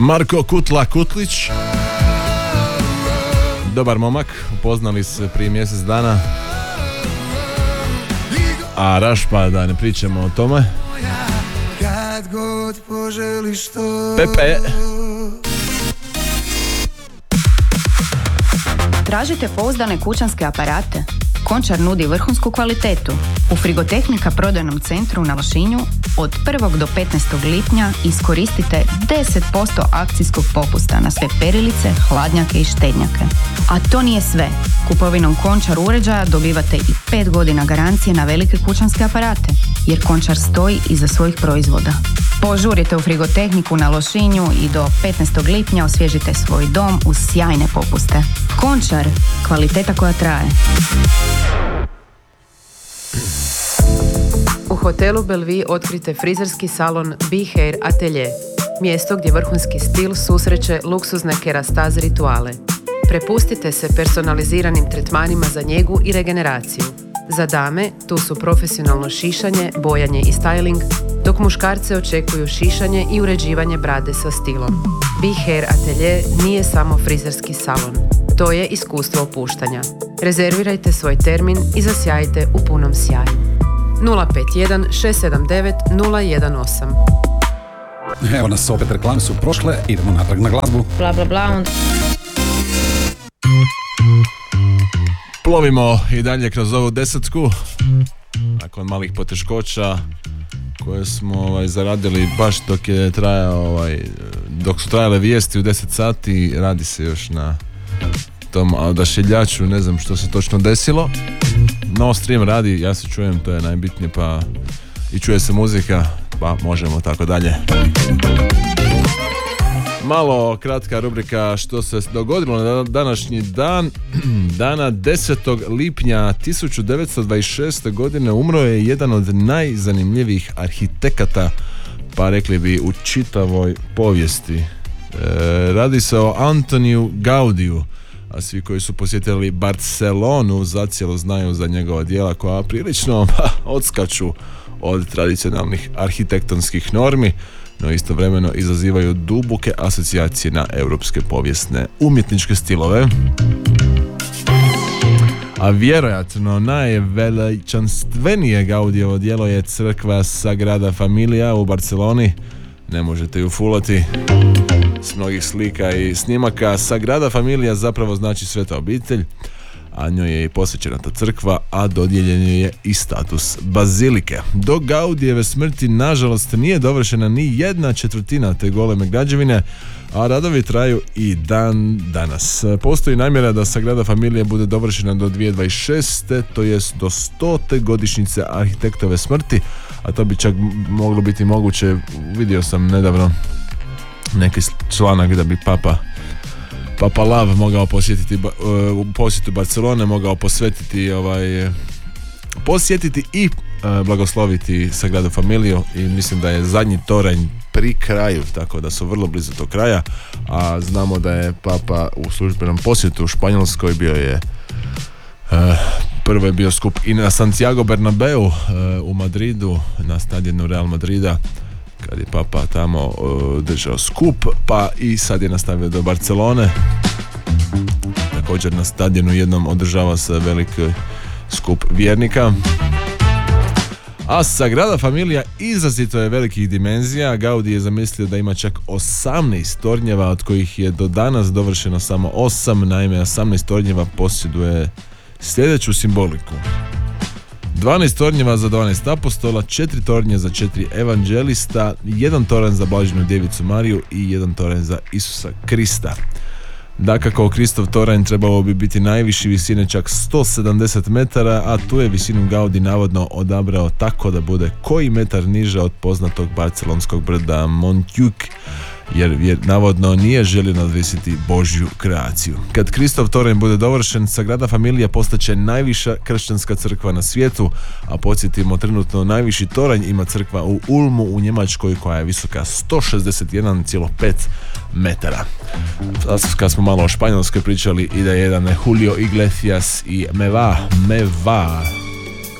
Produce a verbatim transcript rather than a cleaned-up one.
Marko Kutla Kutlić, dobar momak, upoznali se prije mjesec dana, a Rašpa, da ne pričamo o tome. Pepe. Tražite pouzdane kućanske aparate? Končar nudi vrhunsku kvalitetu. U Frigotehnika prodajnom centru na Lošinju od prvog do petnaestog lipnja iskoristite deset posto akcijskog popusta na sve perilice, hladnjake i štednjake. A to nije sve. Kupovinom Končar uređaja dobivate i pet godina garancije na velike kućanske aparate, jer Končar stoji iza svojih proizvoda. Požurite u Frigotehniku na Lošinju i do petnaestog lipnja osvježite svoj dom uz sjajne popuste. Končar, kvaliteta koja traje. U hotelu Bellevue otkrite frizerski salon Be Hair Atelier, mjesto gdje vrhunski stil susreće luksuzne kerastaz rituale. Prepustite se personaliziranim tretmanima za njegu i regeneraciju. Za dame tu su profesionalno šišanje, bojanje i styling, dok muškarce očekuju šišanje i uređivanje brade sa stilom. Be Hair Atelier nije samo frizerski salon. To je iskustvo opuštanja. Rezervirajte svoj termin i zasjajite u punom sjaju. nula pet jedan šest sedam devet nula jedan osam. Evo nas opet, reklame su prošle, idemo natrag na glazbu. Bla bla bla. On... Plovimo i dalje kroz ovu desetku nakon malih poteškoća koje smo ovaj, zaradili baš dok je trajao ovaj, dok su trajale vijesti u deset sati. Radi se još na tom odašiljaču, ne znam što se točno desilo, no stream radi, ja se čujem, to je najbitnije, pa i čuje se muzika, pa možemo tako dalje. Malo kratka rubrika što se dogodilo na današnji dan. Dana desetog lipnja tisuću devetsto dvadeset šeste. godine umro je jedan od najzanimljivijih arhitekata, pa rekli bi u čitavoj povijesti. E, radi se o Antoniju Gaudiju, a svi koji su posjetili Barcelonu zacijelo znaju za njegova djela koja prilično pa, odskaču od tradicionalnih arhitektonskih normi, no istovremeno izazivaju duboke asocijacije na europske povijesne umjetničke stilove. A vjerojatno najveličanstvenije Gaudijevo djelo je crkva Sagrada Familia u Barceloni. Ne možete ju fulati. S mnogih slika i snimaka Sagrada Familia zapravo znači sveta obitelj, a njoj je i posvećena ta crkva, a dodijeljen je i status bazilike. Do Gaudijeve smrti nažalost nije dovršena ni jedna četvrtina te goleme građevine, a radovi traju i dan danas. Postoji namjera da Sagrada Familia bude dovršena do dvije tisuće dvadeset šeste. to jest do stote godišnjice arhitektove smrti, a to bi čak moglo biti moguće. Vidio sam nedavno neki članak da bi Papa Papa Lav mogao posjetiti u posjetu Barcelone, mogao posvetiti ovaj, posjetiti i uh, blagosloviti Sagradu Familiju, i mislim da je zadnji toranj pri kraju, tako da su vrlo blizu tog kraja, a znamo da je Papa u službenom posjetu u Španjolskoj, bio je uh, prvo je bio skup i na Santiago Bernabeu uh, u Madridu, na stadionu Real Madrida, kad je Papa tamo uh, držao skup, pa i sad je nastavio do Barcelone. Također na stadionu jednom održava se veliki skup vjernika. A Sagrada Familia izrazito je velikih dimenzija. Gaudi je zamislio da ima čak osamnaest tornjeva, od kojih je do danas dovršeno samo osam. Naime, osamnaest tornjeva posjeduje sljedeću simboliku: dvanaest tornjeva za dvanaest apostola, četiri tornje za četiri evanđelista, jedan toranj za Blaženu djevicu Mariju i jedan toranj za Isusa Krista. Dakako, Kristov toranj trebao bi biti najviši, visine čak sto sedamdeset metara, a tu je visinu Gaudi navodno odabrao tako da bude koji metar niže od poznatog barcelonskog brda Montjuic, jer, jer navodno nije želio nadvisiti Božju kreaciju. Kad Kristov toranj bude dovršen, Sagrada Familia postaće najviša kršćanska crkva na svijetu, a podsjetimo, trenutno najviši toranj ima crkva u Ulmu u Njemačkoj koja je visoka sto šezdeset jedan zarez pet metara. Kad smo malo o Španjolskoj pričali, ide jedan Julio Iglesias i Me va, me va.